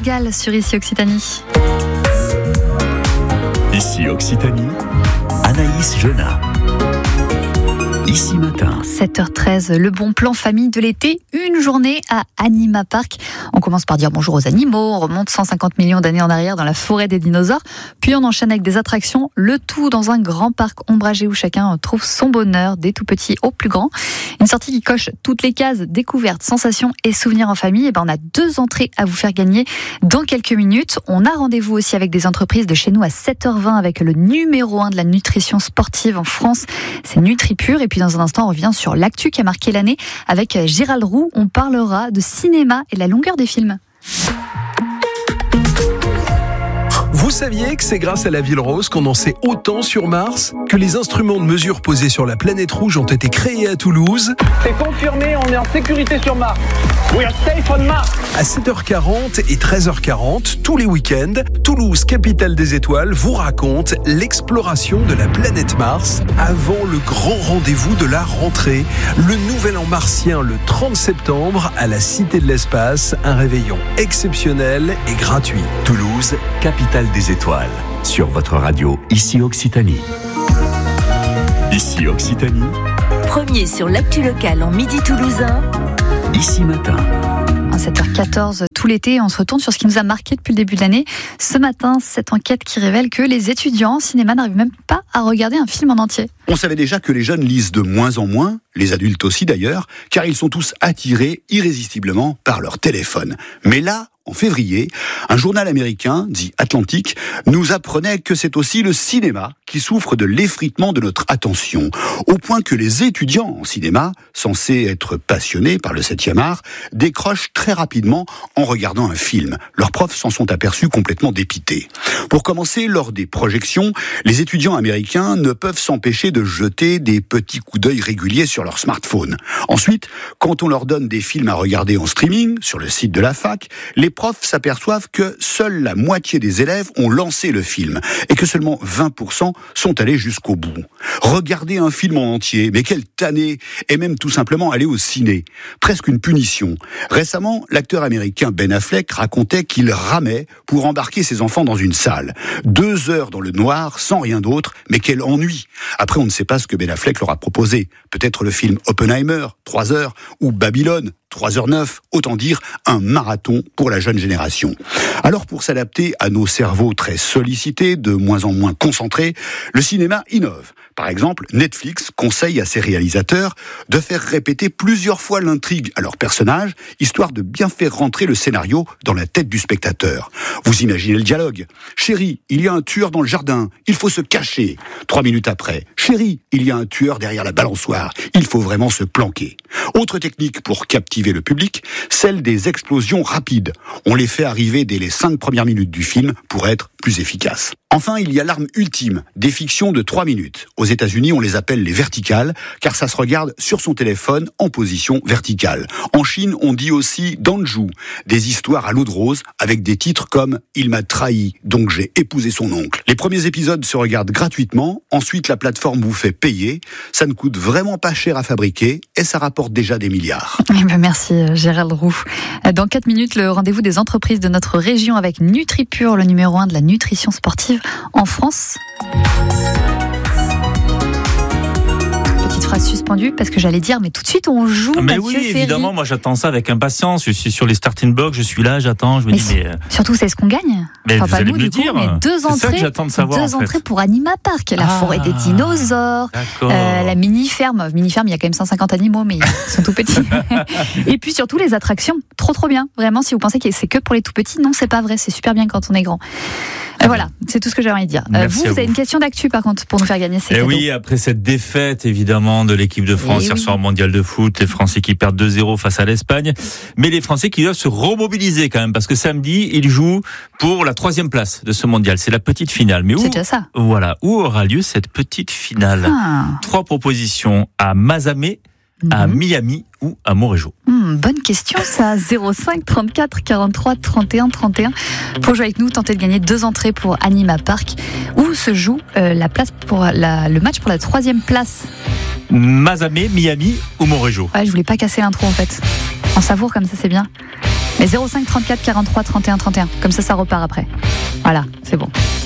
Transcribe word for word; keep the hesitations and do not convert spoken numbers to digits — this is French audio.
Gall sur Ici Occitanie. Ici Occitanie, Anaïs Genat. Ici Matin. sept heures treize, le bon plan famille de l'été, une journée à Anima Park. On commence par dire bonjour aux animaux, on remonte cent cinquante millions d'années en arrière dans la forêt des dinosaures, puis on enchaîne avec des attractions, le tout dans un grand parc ombragé où chacun trouve son bonheur, des tout petits aux plus grands. Une sortie qui coche toutes les cases, découvertes, sensations et souvenirs en famille. Et ben on a deux entrées à vous faire gagner dans quelques minutes. On a rendez-vous aussi avec des entreprises de chez nous à sept heures vingt avec le numéro un de la nutrition sportive en France, c'est NutriPure. Et puis dans un instant, on revient sur l'actu qui a marqué l'année avec Gérald Roux. On parlera de cinéma et de la longueur des films. Vous saviez que c'est grâce à la Ville Rose qu'on en sait autant sur Mars? Que les instruments de mesure posés sur la planète rouge ont été créés à Toulouse? C'est confirmé, on est en sécurité sur Mars. We are safe on Mars. À sept heures quarante et treize heures quarante, tous les week-ends, Toulouse, capitale des étoiles, vous raconte l'exploration de la planète Mars avant le grand rendez-vous de la rentrée, le Nouvel An martien le trente septembre à la Cité de l'Espace, un réveillon exceptionnel et gratuit. Toulouse, capitale des étoiles. Sur votre radio Ici Occitanie. Ici Occitanie. Premier sur l'actu locale en midi toulousain. Ici Matin. À sept heures quatorze, tout l'été, on se retourne sur ce qui nous a marqué depuis le début de l'année. Ce matin, cette enquête qui révèle que les étudiants en cinéma n'arrivent même pas à regarder un film en entier. On savait déjà que les jeunes lisent de moins en moins, les adultes aussi d'ailleurs, car ils sont tous attirés irrésistiblement par leur téléphone. Mais là, en février, un journal américain, dit Atlantic, nous apprenait que c'est aussi le cinéma qui souffre de l'effritement de notre attention, au point que les étudiants en cinéma, censés être passionnés par le septième art, décrochent très rapidement en regardant un film. Leurs profs s'en sont aperçus complètement dépités. Pour commencer, lors des projections, les étudiants américains ne peuvent s'empêcher de jeter des petits coups d'œil réguliers sur leur smartphone. Ensuite, quand on leur donne des films à regarder en streaming, sur le site de la fac, les profs s'aperçoivent que seule la moitié des élèves ont lancé le film et que seulement vingt pour cent sont allés jusqu'au bout. Regarder un film en entier, mais quelle tannée, et même tout simplement aller au ciné. Presque une punition. Récemment, l'acteur américain Ben Affleck racontait qu'il ramait pour embarquer ses enfants dans une salle. Deux heures dans le noir, sans rien d'autre, mais quel ennui. Après, on ne sait pas ce que Ben Affleck leur a proposé. Peut-être le film Oppenheimer, trois heures, ou Babylone, trois heures neuf, autant dire un marathon pour la jeune génération. Alors pour s'adapter à nos cerveaux très sollicités, de moins en moins concentrés, le cinéma innove. Par exemple, Netflix conseille à ses réalisateurs de faire répéter plusieurs fois l'intrigue à leurs personnages, histoire de bien faire rentrer le scénario dans la tête du spectateur. Vous imaginez le dialogue. Chérie, il y a un tueur dans le jardin, il faut se cacher. Trois minutes après, chérie, il y a un tueur derrière la balançoire, il faut vraiment se planquer. Autre technique pour captiver le public, celle des explosions rapides. On les fait arriver dès les cinq premières minutes du film pour être plus efficaces. Enfin, il y a l'arme ultime, des fictions de trois minutes. Aux États-Unis, on les appelle les verticales, car ça se regarde sur son téléphone en position verticale. En Chine, on dit aussi danju, des histoires à l'eau de rose, avec des titres comme « Il m'a trahi, donc j'ai épousé son oncle ». Les premiers épisodes se regardent gratuitement, ensuite la plateforme vous fait payer. Ça ne coûte vraiment pas cher à fabriquer, et ça rapporte déjà des milliards. Eh ben merci Gérald Roux. Dans quatre minutes, le rendez-vous des entreprises de notre région avec NutriPure, le numéro un de la nutrition sportive en France. Petite phrase suspendue parce que j'allais dire, mais tout de suite on joue. Mais Mathieu oui, Ferry. évidemment, moi j'attends ça avec impatience. Je suis sur les starting blocks, je suis là, j'attends, je me Mais dis c'est- mais. Surtout, c'est ce qu'on gagne. Mais Enfin, vous pas allez nous, me le du coup, dire. mais deux C'est ça entrées, que j'attends de savoir, deux en fait. entrées pour Anima Park, la Ah. forêt des dinosaures, D'accord. euh, la mini-ferme. Mini-ferme, il y a quand même cent cinquante animaux, mais ils sont tout petits. Et puis surtout, les attractions. Trop, trop bien. Vraiment, si vous pensez que c'est que pour les tout petits, non, c'est pas vrai. C'est super bien quand on est grand. Euh, voilà, c'est tout ce que j'avais envie de dire. Euh, Merci vous, à vous avez vous. une question d'actu, par contre, pour nous faire gagner ces Et cadeaux. oui, après cette défaite évidemment de l'équipe de France Eh hier oui. soir au mondial de foot, les Français qui perdent deux zéro face à l'Espagne, mais les Français qui doivent se remobiliser quand même parce que samedi ils jouent pour la troisième place de ce mondial. C'est la petite finale. Mais où C'est déjà ça. Voilà, où aura lieu cette petite finale? Ah. Trois propositions à Mazamet, à Mhm. Miami ou à Montrégeau. Hmm, bonne question, ça. zéro cinq trente-quatre quarante-trois trente et un trente et un. Pour jouer avec nous, tenter de gagner deux entrées pour Anima Park, où se joue euh, la place pour la, le match pour la troisième place. Mazamet, Miami ou Montrégeau? Ouais, je voulais pas casser l'intro en fait. En savoure comme ça, c'est bien. Mais zéro cinq trente-quatre quarante-trois trente et un trente et un. Comme ça, ça repart après. Voilà, c'est bon.